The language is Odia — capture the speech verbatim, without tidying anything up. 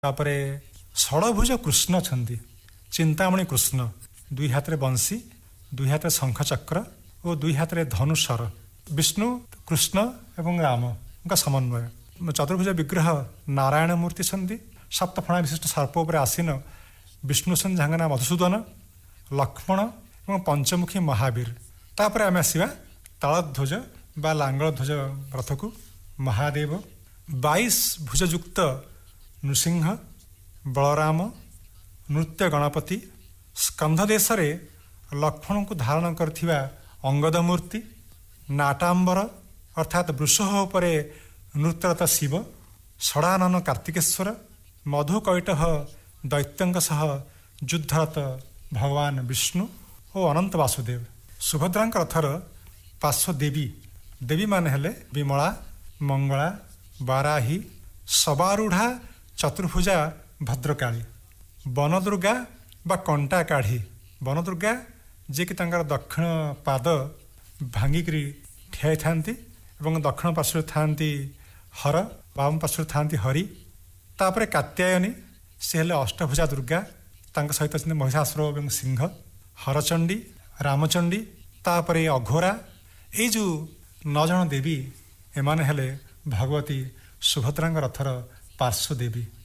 ତାପରେ ଷଡ଼ଭୁଜ କୃଷ୍ଣ ଅଛନ୍ତି, ଚିନ୍ତାମଣି କୃଷ୍ଣ, ଦୁଇ ହାତରେ ବଂଶୀ, ଦୁଇ ହାତରେ ଶଙ୍ଖ ଚକ୍ର ଓ ଦୁଇ ହାତରେ ଧନୁଶର। ବିଷ୍ଣୁ, କୃଷ୍ଣ ଏବଂ ରାମଙ୍କ ସମନ୍ୱୟ। ଚତୁର୍ଭୁଜ ବିଗ୍ରହ ନାରାୟଣ ମୂର୍ତ୍ତି ଅଛନ୍ତି, ସପ୍ତଫଣା ବିଶିଷ୍ଟ ସର୍ପ ଉପରେ ଆସୀନ ବିଷ୍ଣୁ ଅଛନ୍ତି, ଯାହାଙ୍କ ନାଁ ମଧୁସୂଦନ, ଲକ୍ଷ୍ମଣ ଏବଂ ପଞ୍ଚମୁଖୀ ମହାବୀର। ତାପରେ ଆମେ ଆସିବା ତାଳଧ୍ୱଜ ବା ଲାଙ୍ଗଳ ଧ୍ୱଜ ରଥକୁ। ମହାଦେବ, ବାଇଶ ଭୁଜଯୁକ୍ତ ନୃସିଂହ, ବଳରାମ, ନୃତ୍ୟ ଗଣପତି, ସ୍କନ୍ଧ ଦେଶରେ ଲକ୍ଷ୍ମଣଙ୍କୁ ଧାରଣ କରିଥିବା ଅଙ୍ଗଦ ମୂର୍ତ୍ତି, ନାଟାମ୍ବର ଅର୍ଥାତ୍ ବୃଷହ ଉପରେ ନୃତ୍ୟରତ ଶିବ, ଷଡ଼ାନନ କାର୍ତ୍ତିକେଶ୍ୱର, ମଧୁକୈଟହ ଦୈତ୍ୟଙ୍କ ସହ ଯୁଦ୍ଧରତ ଭଗବାନ ବିଷ୍ଣୁ ଓ ଅନନ୍ତ ବାସୁଦେବ। ସୁଭଦ୍ରାଙ୍କ ରଥର ପାର୍ଶ୍ୱ ଦେବୀ ଦେବୀମାନେ ହେଲେ ବିମଳା, ମଙ୍ଗଳା, ବାରାହୀ, ସବାରୂଢ଼ା ଚତୁର୍ଭୁଜା ଭଦ୍ରକାଳୀ, ବନଦୁର୍ଗା ବା କଣ୍ଟା କାଢ଼ି। ବନଦୁର୍ଗା ଯିଏକି ତାଙ୍କର ଦକ୍ଷିଣ ପାଦ ଭାଙ୍ଗିକିରି ଠିଆ ହୋଇଥାନ୍ତି ଏବଂ ଦକ୍ଷିଣ ପାର୍ଶ୍ୱରେ ଥାନ୍ତି ହର, ବାମ ପାର୍ଶ୍ୱରେ ଥାନ୍ତି ହରି। ତାପରେ କାତ୍ୟାୟନୀ, ସେ ହେଲେ ଅଷ୍ଟଭୁଜା ଦୁର୍ଗା, ତାଙ୍କ ସହିତ ଅଛନ୍ତି ମହିଷାସୁର ଏବଂ ସିଂହ। ହରଚଣ୍ଡୀ, ରାମଚଣ୍ଡୀ, ତାପରେ ଅଘୋରା। ଏଇ ଯେଉଁ ନଅ ଜଣ ଦେବୀ, ଏମାନେ ହେଲେ ଭଗବତୀ ସୁଭଦ୍ରାଙ୍କ ରଥର ପାର୍ଶ୍ୱ ଦେବୀ।